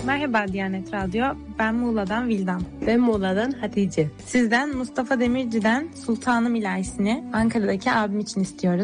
Merhaba Diyanet Radyo, ben Muğla'dan Vildan. Ben Muğla'dan Hatice. Sizden Mustafa Demirci'den Sultanım ilahisini Ankara'daki abim için istiyoruz.